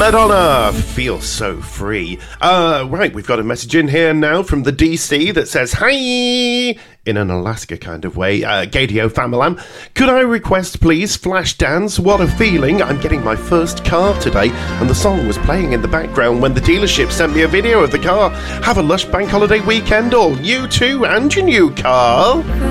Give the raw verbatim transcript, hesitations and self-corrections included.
Madonna, feel so free. Uh, right, we've got a message in here now from the D C that says, hi, in an Alaska kind of way. Uh, Gadio Famalam, could I request, please, Flashdance? What a feeling. I'm getting my first car today, and the song was playing in the background when the dealership sent me a video of the car. Have a lush bank holiday weekend, all you too, and your new car.